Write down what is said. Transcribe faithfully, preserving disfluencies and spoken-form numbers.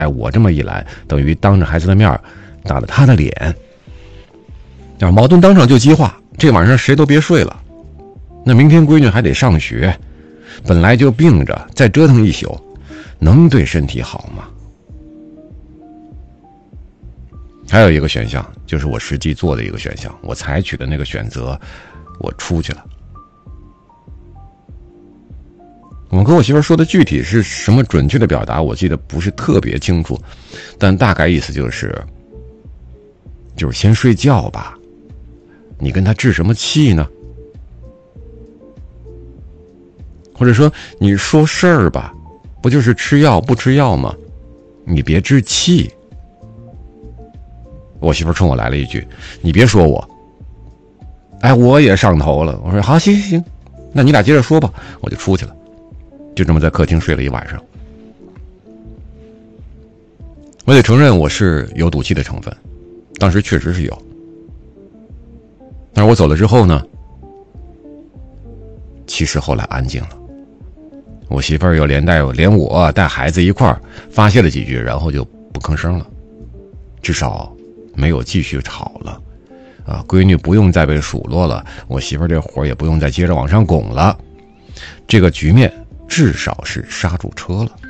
哎，我这么一来，等于当着孩子的面打了他的脸，啊，矛盾当场就激化，这晚上谁都别睡了。那明天闺女还得上学，本来就病着，再折腾一宿，能对身体好吗？还有一个选项，就是我实际做的一个选项，我采取的那个选择，我出去了。我跟我媳妇说的具体是什么准确的表达，我记得不是特别清楚，但大概意思就是，就是先睡觉吧，你跟他置什么气呢？或者说你说事儿吧，不就是吃药不吃药吗？你别置气。我媳妇冲我来了一句：“你别说我。”哎，我也上头了。我说：“好，行行行，那你俩接着说吧。”我就出去了。就这么在客厅睡了一晚上。我得承认我是有赌气的成分，当时确实是有。但是我走了之后呢，其实后来安静了。我媳妇儿又连带连我带孩子一块儿发泄了几句，然后就不吭声了，至少没有继续吵了。啊，闺女不用再被数落了，我媳妇儿这活也不用再接着往上拱了，这个局面至少是刹住车了。